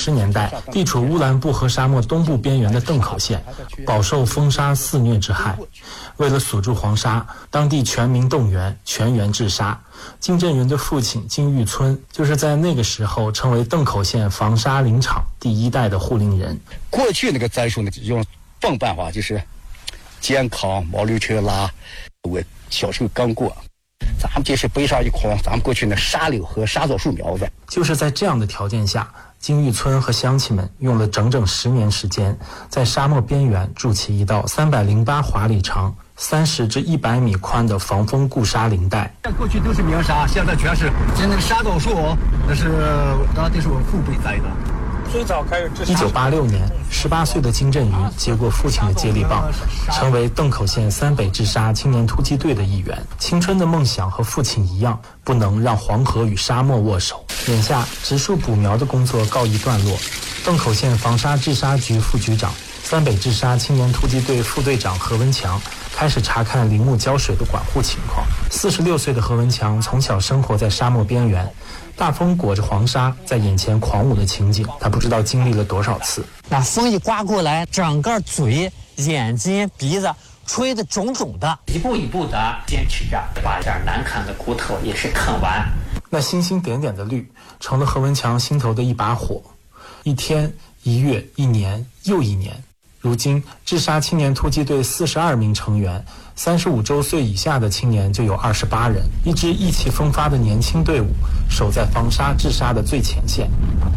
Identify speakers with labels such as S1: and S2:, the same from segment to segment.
S1: 1950年代，地处乌兰布和沙漠东部边缘的邓口县，饱受风沙肆虐之害。为了锁住黄沙，当地全民动员，全员治沙。金振云的父亲金玉村就是在那个时候成为邓口县防沙林场第一代的护林人。
S2: 过去那个战术呢，用放办法就是健康毛驴车拉。我小时候刚过，咱们这是背上一筐，咱们过去那沙柳和沙枣树苗子。
S1: 就是在这样的条件下，金玉村和乡亲们用了整整10年时间，在沙漠边缘筑起一道308华里长、30至100米宽的防风固沙林带。
S2: 过去都是棉沙，现在全是现在沙枣树，那是我父辈栽的。
S3: 最早开始治沙。
S1: 1986年，18岁的金振云接过父亲的接力棒，成为邓口县3北治沙青年突击队的一员。青春的梦想和父亲一样，不能让黄河与沙漠握手。眼下植树补苗的工作告一段落，邓口县防沙治沙局副局长、3北治沙青年突击队副队长何文强开始查看林木浇水的管护情况。46岁的何文强从小生活在沙漠边缘，大风裹着黄沙在眼前狂舞的情景，他不知道经历了多少次。
S4: 那风一刮过来，整个嘴、眼睛、鼻子吹得肿肿的，
S5: 一步一步的坚持着，把这难啃的骨头也是啃完。
S1: 那星星点点的绿成了何文强心头的一把火，一天、一月、一年又一年。如今治沙青年突击队42名成员，35周岁以下的青年就有28人，一支意气风发的年轻队伍，守在防沙治沙的最前线。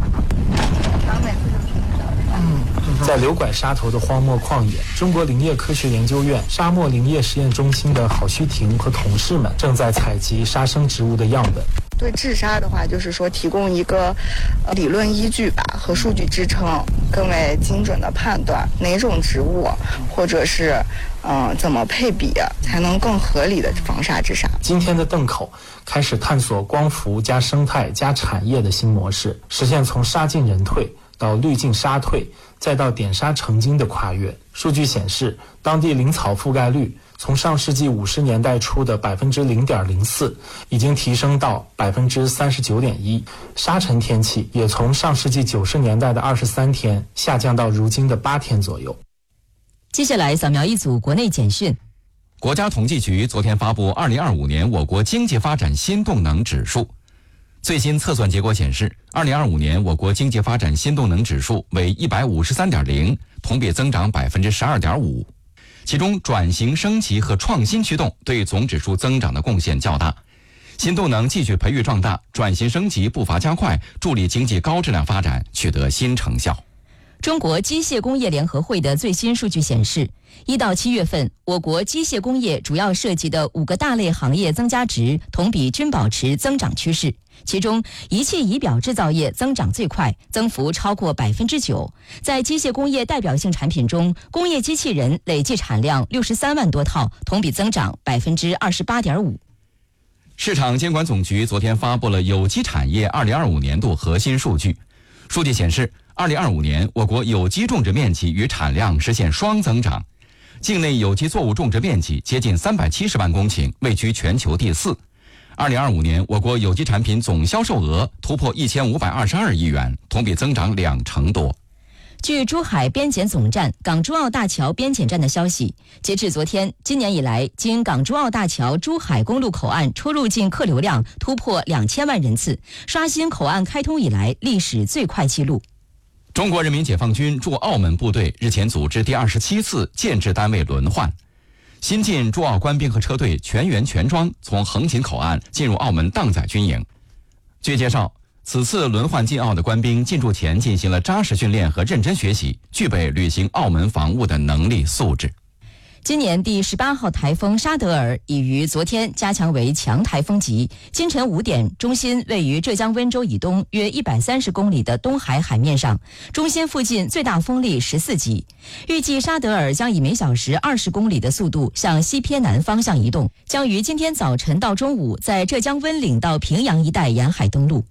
S1: 在柳拐沙头的荒漠旷野，中国林业科学研究院沙漠林业实验中心的郝旭婷和同事们正在采集沙生植物的样本。
S6: 对治沙的话，就是说提供一个理论依据吧和数据支撑，更为精准的判断哪种植物或者是怎么配比才能更合理的防沙治沙。
S1: 今天的邓口开始探索光伏加生态加产业的新模式，实现从沙进人退到绿进沙退再到点沙成金的跨越。数据显示，当地林草覆盖率从上世纪50年代初的0.04%已经提升到39.1%，沙尘天气也从上世纪90年代的23天下降到如今的8天左右。
S7: 接下来扫描一组国内简讯。
S8: 国家统计局昨天发布2025年我国经济发展新动能指数。最新测算结果显示，2025年我国经济发展新动能指数为153.0，同比增长12.5%。其中，转型升级和创新驱动对总指数增长的贡献较大。新动能继续培育壮大，转型升级步伐加快，助力经济高质量发展取得新成效。
S7: 中国机械工业联合会的最新数据显示，1到7月份，我国机械工业主要涉及的5个大类行业增加值同比均保持增长趋势。其中，仪器仪表制造业增长最快，增幅超过9%。在机械工业代表性产品中，工业机器人累计产量63万多套，同比增长28.5%。
S8: 市场监管总局昨天发布了有机产业2025年度核心数据。数据显示，2025年我国有机种植面积与产量实现双增长，境内有机作物种植面积接近370万公顷，位居全球第4。2025年，我国有机产品总销售额突破1522亿元，同比增长20%多。
S7: 据珠海边检总站港珠澳大桥边检站的消息，截至昨天，今年以来，经港珠澳大桥珠海公路口岸出入境客流量突破2000万人次，刷新口岸开通以来历史最快纪录。
S8: 中国人民解放军驻澳门部队日前组织第27次建制单位轮换。新进驻澳官兵和车队全员全装从横琴口岸进入澳门荡仔军营。据介绍，此次轮换进澳的官兵进驻前进行了扎实训练和认真学习，具备履行澳门防务的能力素质。
S7: 今年第18号台风沙德尔已于昨天加强为强台风级，今晨5点，中心位于浙江温州以东约130公里的东海海面上，中心附近最大风力14级。预计沙德尔将以每小时20公里的速度向西偏南方向移动，将于今天早晨到中午在浙江温岭到平阳一带沿海登陆。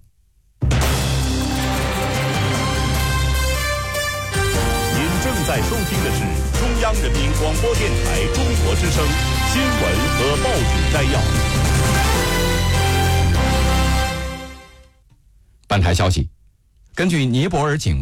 S9: 您正在收听的是中央人民广播电台中国之声新闻和报纸摘要。
S8: 本台消息，根据尼泊尔警